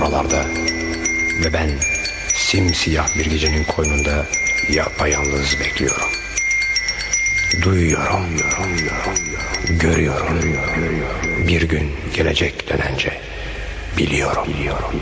buralarda. Ve ben simsiyah bir gecenin koynunda yapayalnız bekliyorum. Duyuyorum, görüyorum. Bir gün gelecek dönence biliyorum.